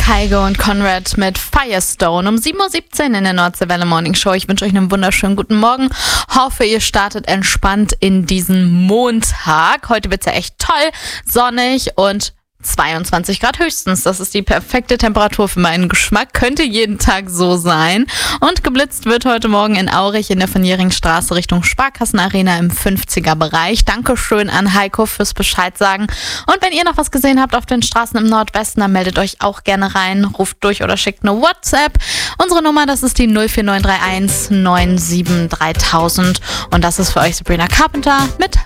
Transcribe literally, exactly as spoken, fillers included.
Kygo und Conrad mit Firestone um sieben Uhr siebzehn in der Nordseewelle Morning Show. Ich wünsche euch einen wunderschönen guten Morgen. Hoffe, ihr startet entspannt in diesen Montag. Heute wird's ja echt toll, sonnig und zweiundzwanzig Grad höchstens. Das ist die perfekte Temperatur für meinen Geschmack. Könnte jeden Tag so sein. Und geblitzt wird heute Morgen in Aurich in der von Jähringstraße Richtung Sparkassenarena im fünfziger Bereich. Dankeschön an Heiko fürs Bescheid sagen. Und wenn ihr noch was gesehen habt auf den Straßen im Nordwesten, dann meldet euch auch gerne rein. Ruft durch oder schickt eine WhatsApp. Unsere Nummer, das ist die null vier neun drei eins neun sieben drei null null null. Und das ist für euch Sabrina Carpenter mit